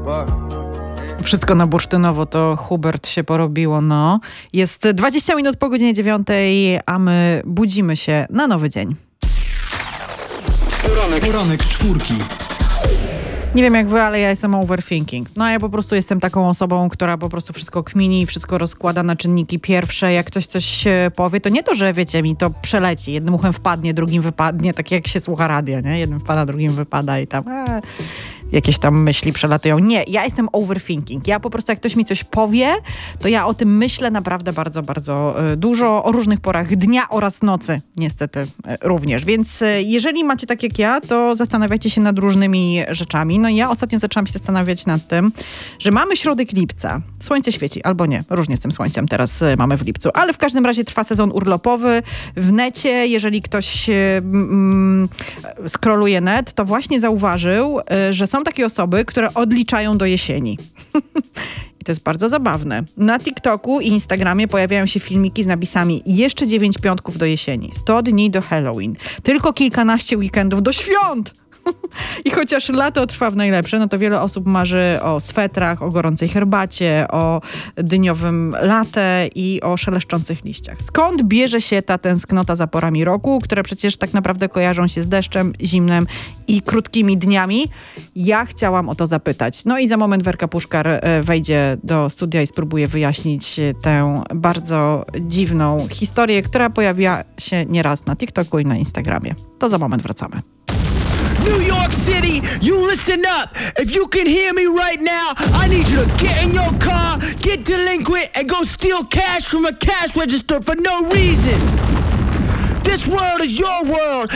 Wszystko na bursztynowo to Hubert się porobiło, no. Jest 20 minut po godzinie 9, a my budzimy się na nowy dzień. Poranek czwórki. Nie wiem jak wy, ale ja jestem overthinking. No ja po prostu jestem taką osobą, która po prostu wszystko kmini, wszystko rozkłada na czynniki pierwsze. Jak ktoś coś powie, to nie to, że wiecie, mi to przeleci. Jednym uchem wpadnie, drugim wypadnie, tak jak się słucha radia, nie? Jednym wpada, drugim wypada i tam jakieś tam myśli przelatują. Nie, ja jestem overthinking. Ja po prostu jak ktoś mi coś powie, to ja o tym myślę naprawdę bardzo, bardzo dużo, o różnych porach dnia oraz nocy, niestety również. Więc jeżeli macie tak jak ja, to zastanawiajcie się nad różnymi rzeczami. No i ja ostatnio zaczęłam się zastanawiać nad tym, że mamy środek lipca. Słońce świeci, albo nie. Różnie z tym słońcem teraz mamy w lipcu. Ale w każdym razie trwa sezon urlopowy. W necie, jeżeli ktoś scrolluje net, to właśnie zauważył, że są takie osoby, które odliczają do jesieni. I to jest bardzo zabawne. Na TikToku i Instagramie pojawiają się filmiki z napisami jeszcze 9 piątków do jesieni, 100 dni do Halloween, tylko kilkanaście weekendów do świąt. I chociaż lato trwa w najlepsze, no to wiele osób marzy o swetrach, o gorącej herbacie, o dyniowym latte i o szeleszczących liściach. Skąd bierze się ta tęsknota za porami roku, które przecież tak naprawdę kojarzą się z deszczem, zimnem i krótkimi dniami? Ja chciałam o to zapytać. No i za moment Werka Puszkar wejdzie do studia i spróbuje wyjaśnić tę bardzo dziwną historię, która pojawia się nieraz na TikToku i na Instagramie. To za moment wracamy. New York City, you listen up. If you can hear me right now, I need you to get in your car, get delinquent, and go steal cash from a cash register for no reason. This world is your world,